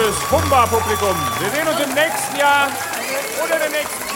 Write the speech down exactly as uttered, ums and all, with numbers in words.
liebes Humba-Publikum. Wir sehen uns im nächsten Jahr oder der nächsten